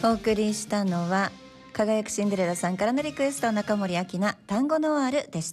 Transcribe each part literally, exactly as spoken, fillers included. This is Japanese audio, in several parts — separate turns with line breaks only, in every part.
お送りしたのは輝くシンデレラさんからのリクエスト、中森明菜単語ノワールでした。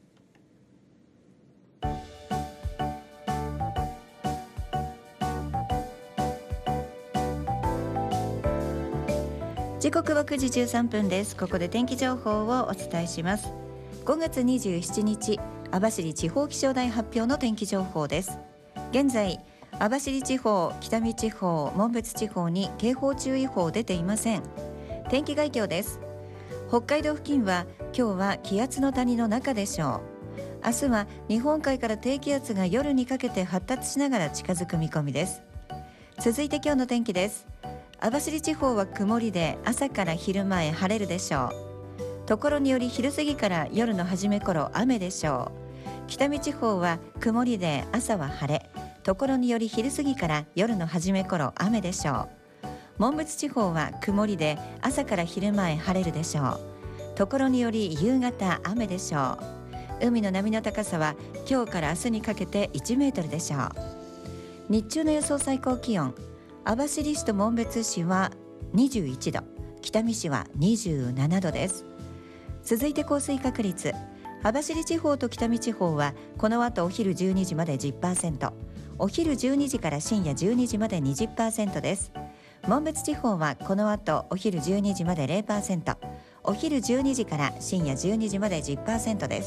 時刻はくじじゅうさんぷんです。ここで天気情報をお伝えします。ごがつにじゅうしちにち、網走地方気象台発表の天気情報です。現在網走地方、北見地方、紋別地方に警報注意報出ていません。天気概況です。北海道付近は今日は気圧の谷の中でしょう。明日は日本海から低気圧が夜にかけて発達しながら近づく見込みです。続いて今日の天気です。網走地方は曇りで朝から昼前晴れるでしょう。ところにより昼過ぎから夜の初め頃雨でしょう。北見地方は曇りで朝は晴れ、ところにより昼過ぎから夜の初め頃雨でしょう。紋別地方は曇りで朝から昼前晴れるでしょう。ところにより夕方雨でしょう。海の波の高さは今日から明日にかけていちメートルでしょう。日中の予想最高気温、網走市と紋別市はにじゅういちど、北見市はにじゅうななどです。続いて降水確率、網走地方と北見地方はこの後お昼じゅうにじまで じゅっパーセント、お昼じゅうにじから深夜じゅうにじまで にじゅっパーセント です。紋別地方はこの後お昼じゅうにじまで ゼロパーセント、お昼じゅうにじから深夜じゅうにじまで じゅっパーセント です。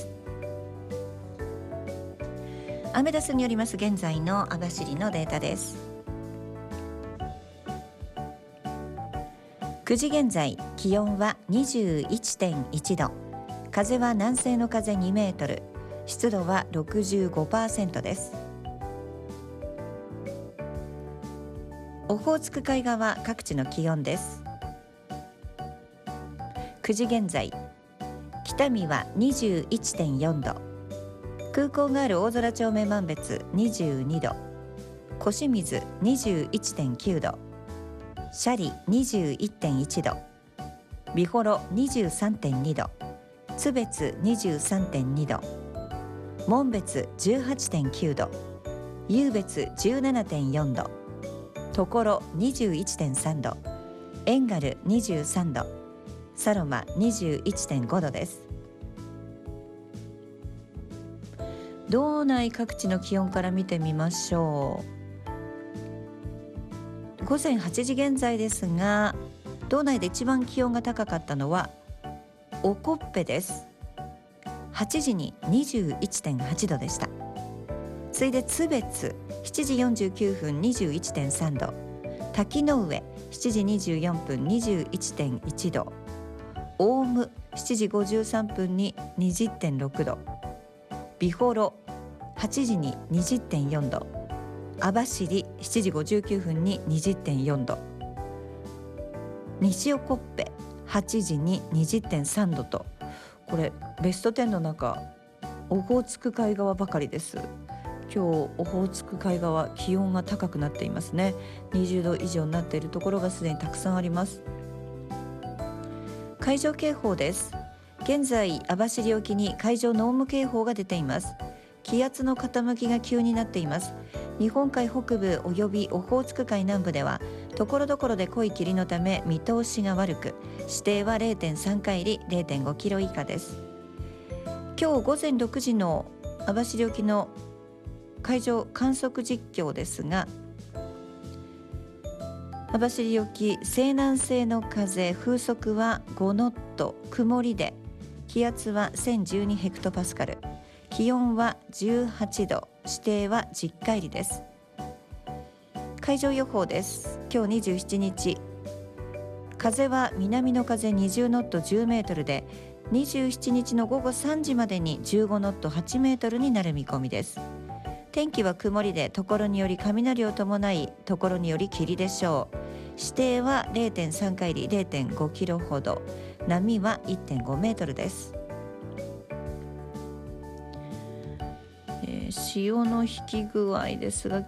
アメダスによります現在の網走のデータです。くじ現在、気温は にじゅういってんいちど、風は南西の風にメートル、湿度は ろくじゅうごパーセント です。オホーツク海側各地の気温です。くじ現在、北見は にじゅういってんよんど、空港がある大空町名満別にじゅうにど、小清水 にじゅういってんきゅうど、斜里 にじゅういってんいちど、美幌 にじゅうさんてんにど、津別 にじゅうさんてんにど、紋別 じゅうはちてんきゅうど、湧別 じゅうななてんよんど、所 にじゅういってんさんど、遠軽にじゅうさんど、サロマ にじゅういってんごどです。道内各地の気温から見てみましょう。ごぜんはちじ現在ですが、道内で一番気温が高かったのはオコッペです。はちじに にじゅういってんはちどでした。次いで津別しちじよんじゅうきゅうふん にじゅういってんさんど、滝の上しちじにじゅうよんぷん にじゅういってんいちど、大牟しちじごじゅうさんぷんに にじゅってんろくど、美幌はちじに にじゅってんよんど、網走しちじごじゅうきゅうふんに にじゅってんよんど、西オコッペはちじに にじゅってんさんどと、これベストじゅうの中オホーツク海側ばかりです。今日オホーツク海側気温が高くなっていますね。にじゅうど以上になっているところがすでにたくさんあります。海上警報です。現在網走沖に海上濃霧警報が出ています。気圧の傾きが急になっています。日本海北部およびオホーツク海南部ではところどころで濃い霧のため見通しが悪く、視程は れいてんさん 海里 れいてんごキロ以下です。今日ごぜんろくじの網走沖の海上観測実況ですが、網走沖西南西の風、風速はごノット、曇りで気圧はせんじゅうにヘクトパスカル、気温はじゅうはちど、視程はじゅっ海里です。海上予報です。今日にじゅうしちにち、風は南の風にじゅうノットじゅうメートルで、にじゅうしちにちのごごさんじまでにじゅうごノットはちメートルになる見込みです。天気は曇りで、ところにより雷を伴い、ところにより霧でしょう。視程は れいてんさん 海里 れいてんごキロほど、波は いってんごメートルです。えー、潮の引き具合ですが、